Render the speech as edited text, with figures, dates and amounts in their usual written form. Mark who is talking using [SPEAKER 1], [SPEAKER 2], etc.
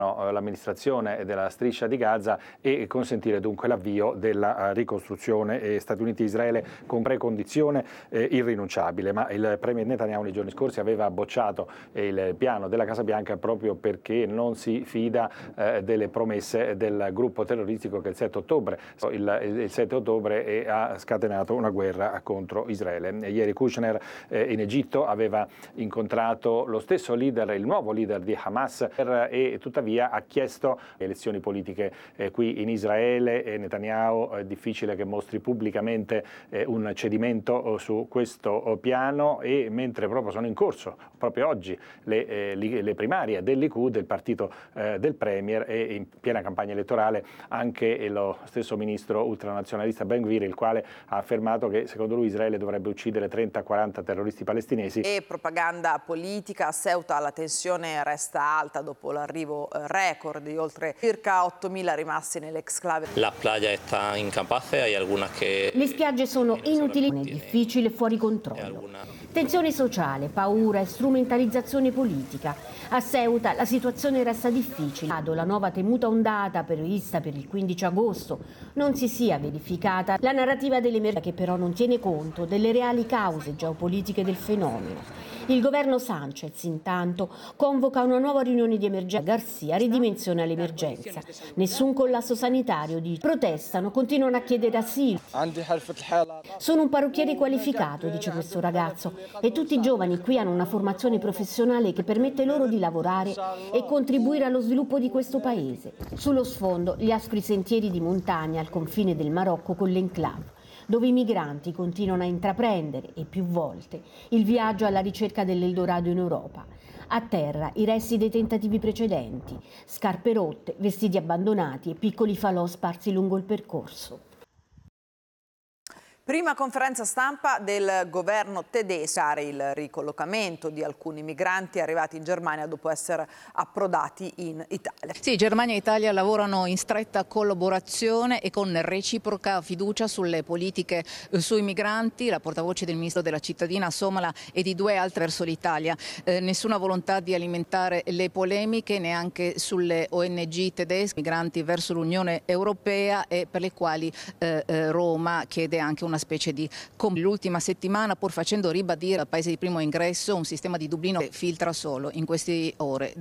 [SPEAKER 1] l'amministrazione della striscia di Gaza e consentire dunque l'avvio della ricostruzione Stati Uniti-Israele con precondizione irrinunciabile. Ma il premier Netanyahu nei giorni scorsi aveva bocciato il piano della Casa Bianca proprio perché non si fida delle promesse del gruppo terroristico che il 7 ottobre ha scatenato una guerra contro Israele. Ieri Kushner in Egitto aveva incontrato lo stesso leader, il nuovo leader di Hamas, e tuttavia ha chiesto elezioni politiche qui in Israele e Netanyahu è difficile che mostri pubblicamente un cedimento su questo piano, e mentre proprio sono in corso proprio oggi le primarie del Likud, del partito del premier, e in piena campagna elettorale anche lo stesso ministro ultranazionalista Ben Gvir, il quale ha affermato che secondo lui Israele dovrebbe uccidere 30-40 terroristi palestinesi.
[SPEAKER 2] E propaganda politica, a Ceuta la tensione resta alta dopo l'arrivo record di oltre circa 8.000 rimasti nell'exclave.
[SPEAKER 3] La playa está incapaz, hay algunas que...
[SPEAKER 4] Le spiagge sono inutili, difficile, fuori controllo. Tensione sociale, paura e strumentalizzazione politica. A Ceuta la situazione resta difficile. La nuova temuta ondata prevista per il 15 agosto non si sia verificata. La narrativa dell'emergenza che però non tiene conto delle reali cause geopolitiche del fenomeno. Il governo Sanchez intanto convoca una nuova riunione di emergenza. Garcia ridimensiona l'emergenza. Nessun collasso sanitario, dice. Protestano, continuano a chiedere asilo. Sono un parrucchiere qualificato, dice questo ragazzo, e tutti i giovani qui hanno una formazione professionale che permette loro di lavorare e contribuire allo sviluppo di questo paese. Sullo sfondo gli aspri sentieri di montagna al confine del Marocco con l'enclave, dove i migranti continuano a intraprendere, e più volte, il viaggio alla ricerca dell'Eldorado in Europa. A terra i resti dei tentativi precedenti, scarpe rotte, vestiti abbandonati e piccoli falò sparsi lungo il percorso.
[SPEAKER 2] Prima conferenza stampa del governo tedesco, il ricollocamento di alcuni migranti arrivati in Germania dopo essere approdati in Italia.
[SPEAKER 5] Sì, Germania e Italia lavorano in stretta collaborazione e con reciproca fiducia sulle politiche sui migranti. La portavoce del ministro della cittadina somala e di due altre verso l'Italia. Nessuna volontà di alimentare le polemiche neanche sulle ONG tedesche, migranti verso l'Unione Europea, e per le quali Roma chiede anche una specie di l'ultima settimana, pur facendo ribadire al paese di primo ingresso un sistema di Dublino che filtra solo in queste ore.